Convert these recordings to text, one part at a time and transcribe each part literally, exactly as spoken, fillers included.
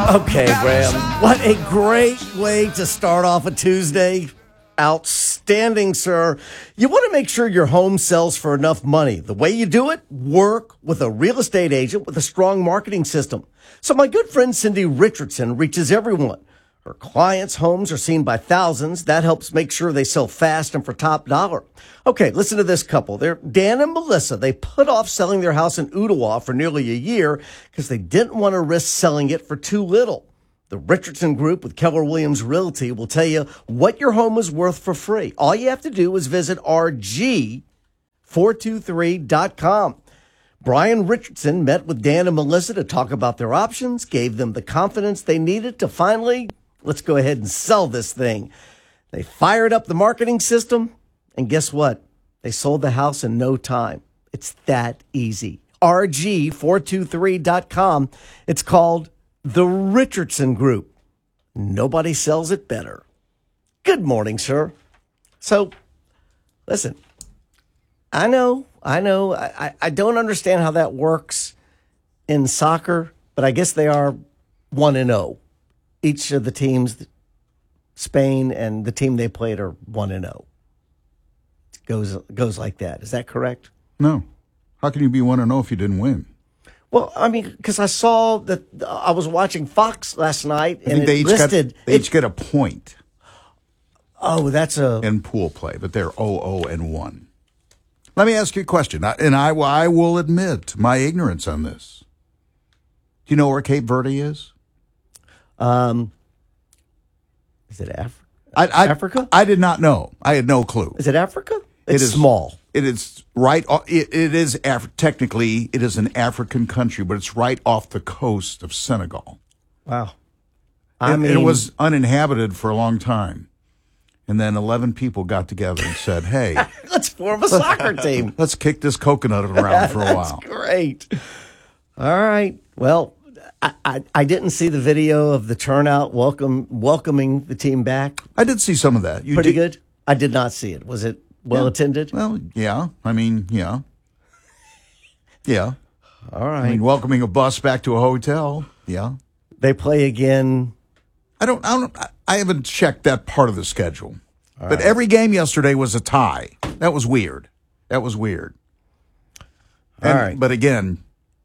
Okay, Ram, what a great way to start off a Tuesday. Outstanding, sir. You want to make sure your home sells for enough money. The way you do it, work with a real estate agent with a strong marketing system. So my good friend Cindy Richardson reaches everyone. Her clients' homes are seen by thousands. That helps make sure they sell fast and for top dollar. Okay, listen to this couple. They're Dan and Melissa. They put off selling their house in Ottawa for nearly a year because they didn't want to risk selling it for too little. The Richardson Group with Keller Williams Realty will tell you what your home is worth for free. All you have to do is visit R G four two three dot com. Brian Richardson met with Dan and Melissa to talk about their options, gave them the confidence they needed to finally, let's go ahead and sell this thing. They fired up the marketing system, and guess what? They sold the house in no time. It's that easy. R G four two three dot com. It's called The Richardson Group. Nobody sells it better. Good morning, sir. So, listen, I know, I know, I, I don't understand how that works in soccer, but I guess they are one and oh. Each of the teams, Spain and the team they played, are one and oh. It goes, goes like that. Is that correct? No. How can you be one and oh if you didn't win? Well, I mean, because I saw that I was watching Fox last night, I and think they it each listed. Got, they it, each get a point oh, that's a. in pool play, but they're oh oh and one. Let me ask you a question, and I, I will admit my ignorance on this. Do you know where Cape Verde is? Um, is it Af- I, I, Africa? I did not know. I had no clue. Is it Africa? It's it is small. It is right. It, it is Af- technically it is an African country, but it's right off the coast of Senegal. Wow. I And mean, it was uninhabited for a long time, and then eleven people got together and said, "Hey, let's form a soccer team. Let's kick this coconut around for a while." That's great. All right. Well, I, I, I didn't see the video of the turnout welcome welcoming the team back. I did see some of that. You Pretty did? good. I did not see it. Was it well Yeah. attended? Well, yeah. I mean, yeah, yeah. All right. I mean, welcoming a bus back to a hotel. Yeah. They play again. I don't. I don't. I haven't checked that part of the schedule. All but right. every game yesterday was a tie. That was weird. That was weird. All And, right. But again,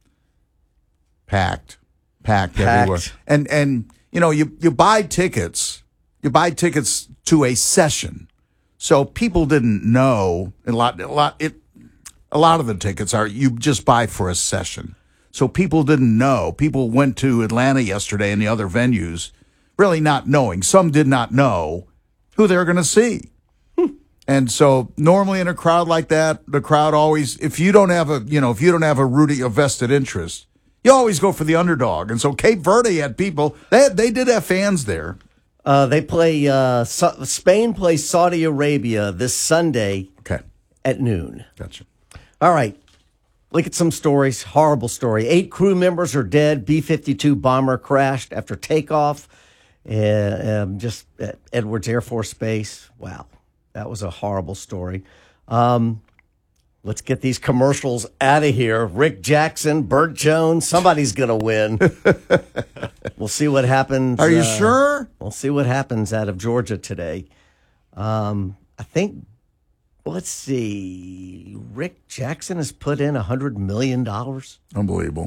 packed, packed, Packed. everywhere. And and you know you you buy tickets. You buy tickets to a session, so people didn't know a lot. A lot. It. A lot of the tickets are you just buy for a session. So people didn't know. People went to Atlanta yesterday and the other venues really not knowing. Some did not know who they were going to see. And so normally in a crowd like that, the crowd always, if you don't have a, you know, if you don't have a rooting, a vested interest, you always go for the underdog. And so Cape Verde had people, they had, they did have fans there. Uh, they play, uh, Sa- Spain plays Saudi Arabia this Sunday Okay. at noon. Gotcha. All right. Look at some stories. Horrible story. Eight crew members are dead. B fifty-two bomber crashed after takeoff. Uh, um, just at Edwards Air Force Base. Wow. That was a horrible story. Um, let's get these commercials out of here. Rick Jackson, Burt Jones. Somebody's going to win. We'll see what happens. Are you uh, sure? We'll see what happens out of Georgia today. Um, I think, let's see. Rick Jackson has put in one hundred million dollars. Unbelievable.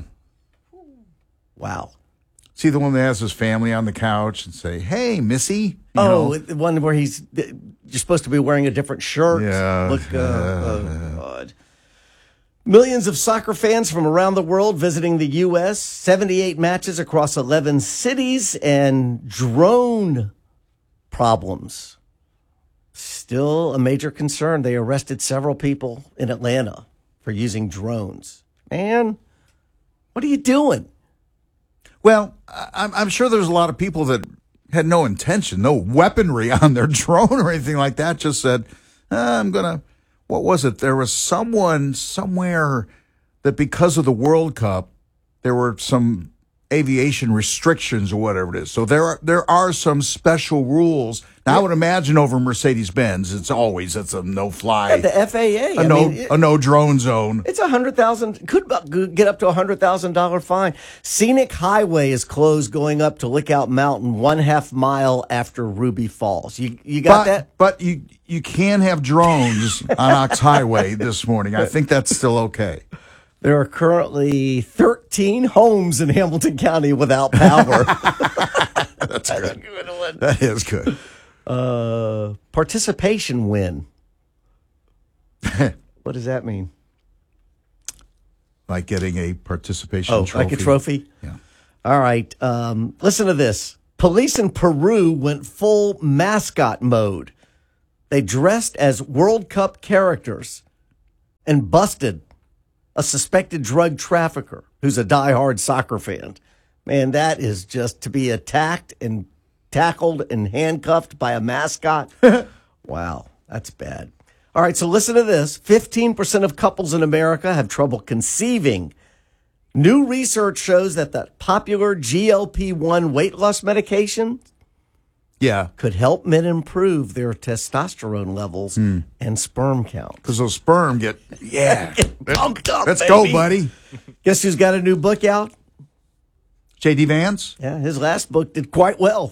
Wow. See the one that has his family on the couch and say, "Hey, Missy." You Oh, know? the one where he's you're supposed to be wearing a different shirt. Yeah. Look, uh, oh God. Millions of soccer fans from around the world visiting the U S seventy-eight matches across eleven cities, and drone problems still a major concern. They arrested several people in Atlanta for using drones. Man, what are you doing? Well, I'm, I'm sure there's a lot of people that had no intention, no weaponry on their drone or anything like that. Just said, "Ah, I'm going to, what was it? There was someone somewhere that because of the World Cup, there were some aviation restrictions or whatever it is. So there are there are some special rules. Now, I would imagine over Mercedes-Benz, it's always it's a no-fly, Yeah, the F A A. a I no mean, it- a no drone zone. It's a hundred thousand. Could bu- get up to a hundred thousand dollar fine. Scenic Highway is closed going up to Lookout Mountain, one half mile after Ruby Falls. You you got But that? but you you can have drones on Ox Highway this morning. I think that's still okay. There are currently thirteen homes in Hamilton County without power. That's good. That is good. uh, participation win. What does that mean? Like getting a participation Oh, trophy. like a trophy? Yeah. All right. Um, listen to this. Police in Peru went full mascot mode. They dressed as World Cup characters and busted a suspected drug trafficker who's a diehard soccer fan. Man, that is just to be attacked and tackled and handcuffed by a mascot. Wow, that's bad. All right, so listen to this. fifteen percent of couples in America have trouble conceiving. New research shows that the popular G L P one weight loss medication Yeah. could help men improve their testosterone levels Hmm. and sperm count. Because those sperm get, yeah. Pumped up, Let's baby. go, buddy. Guess who's got a new book out? J D Vance? Yeah, his last book did quite well.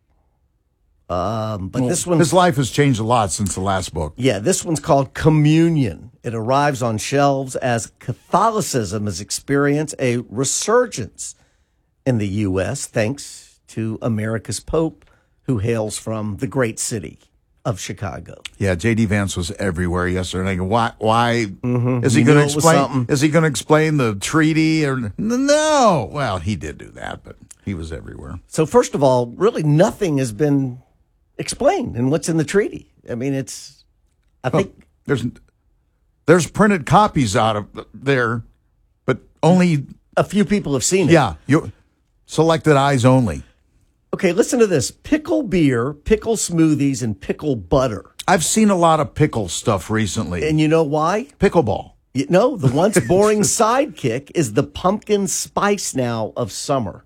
Um, but this one, His life has changed a lot since the last book. yeah, this one's called Communion. It arrives on shelves as Catholicism has experienced a resurgence in the U S thanks to America's Pope, who hails from the great city of Chicago. Yeah, J D Vance was everywhere yesterday. Why? Why is he He going knew to it was explain? something. Is he going to explain the treaty? Or no? Well, he did do that, but he was everywhere. So first of all, really nothing has been explained in what's in the treaty. I mean, it's, I think, There's there's printed copies out of there, but only a few people have seen it. yeah, you selected eyes only. Okay, listen to this. Pickle beer, pickle smoothies, and pickle butter. I've seen a lot of pickle stuff recently. And you know why? Pickleball. You know, the once boring sidekick is the pumpkin spice now of summer.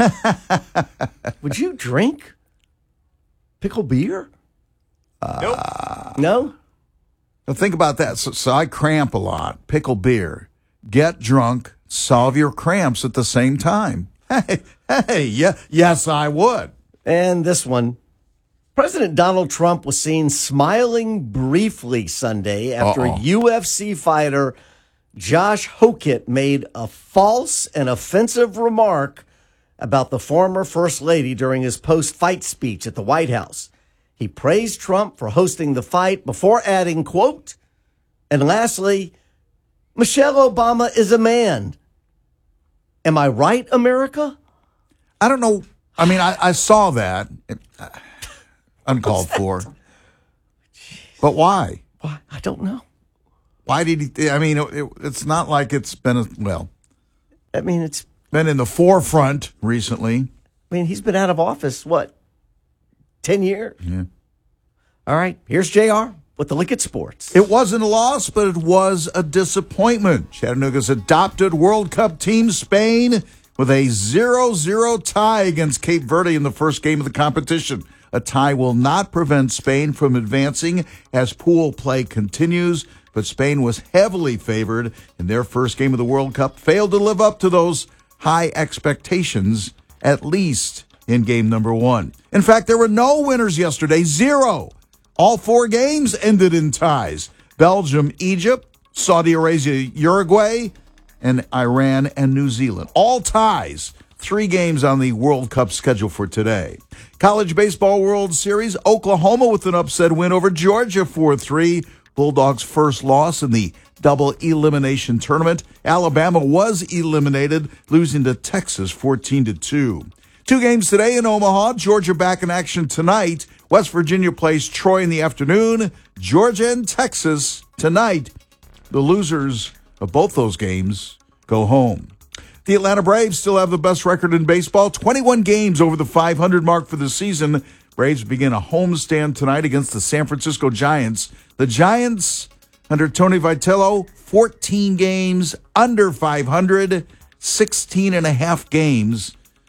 Would you drink pickle beer? Nope. No? Now think about that. So, so I cramp a lot. Pickle beer. Get drunk. Solve your cramps at the same time. Hey, hey, yeah, yes, I would. And this one. President Donald Trump was seen smiling briefly Sunday after Uh-oh. U F C fighter Josh Hokett made a false and offensive remark about the former First Lady during his post-fight speech at the White House. He praised Trump for hosting the fight before adding, quote, and lastly, Michelle Obama is a man. Am I right, America? I don't know. I mean, I, I saw that. Uh, uncalled for. But why? Why? I don't know. Why did he? I mean, it, it's not like it's been, a, well, I mean, it's, been in the forefront recently. I mean, he's been out of office, what, ten years? Yeah. All right, here's J R with the Lick It Sports. It wasn't a loss, but it was a disappointment. Chattanooga's adopted World Cup team, Spain, with a zero zero tie against Cape Verde in the first game of the competition. A tie will not prevent Spain from advancing as pool play continues, but Spain was heavily favored in their first game of the World Cup, failed to live up to those high expectations, at least in game number one. In fact, there were no winners yesterday, zero. All four games ended in ties. Belgium, Egypt, Saudi Arabia, Uruguay, and Iran and New Zealand. All ties. Three games on the World Cup schedule for today. College Baseball World Series, Oklahoma with an upset win over Georgia four three. Bulldogs' first loss in the double elimination tournament. Alabama was eliminated, losing to Texas fourteen to two. Two games today in Omaha. Georgia back in action tonight. West Virginia plays Troy in the afternoon. Georgia and Texas tonight. The losers of both those games go home. The Atlanta Braves still have the best record in baseball. twenty-one games over the five hundred mark for the season. Braves begin a homestand tonight against the San Francisco Giants. The Giants, under Tony Vitello, fourteen games under five hundred, sixteen and a half games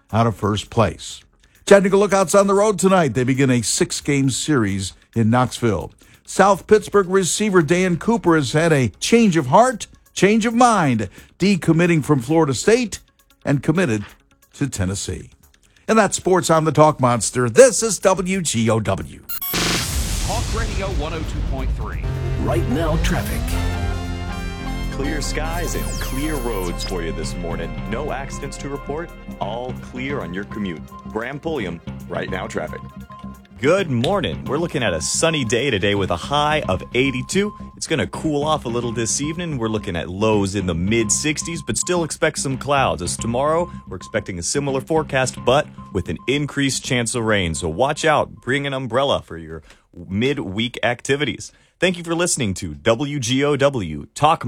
out of first place. Technical Lookouts on the road tonight. They begin a six-game series in Knoxville. South Pittsburgh receiver Dan Cooper has had a change of heart, change of mind, decommitting from Florida State and committed to Tennessee. And that's sports on the Talk Monster. This is W G O W. Talk Radio one oh two point three. Right now, traffic. Clear skies and clear roads for you this morning. No accidents to report. All clear on your commute. Graham Pulliam, Right Now Traffic. Good morning. We're looking at a sunny day today with a high of eighty-two. It's going to cool off a little this evening. We're looking at lows in the mid sixties, but still expect some clouds. As tomorrow, we're expecting a similar forecast, but with an increased chance of rain. So watch out. Bring an umbrella for your midweek activities. Thank you for listening to W G O W Talk